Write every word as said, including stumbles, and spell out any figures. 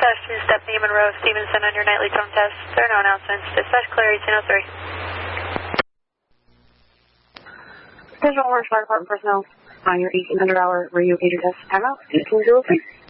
Dispatch to Stephanie Monroe Stevenson on your nightly tone test. There are no announcements. Dispatch clear eighteen oh three. Division Orange Fire Department personnel on your eighteen hundred hour radio pager test. Timeout eighteen oh three.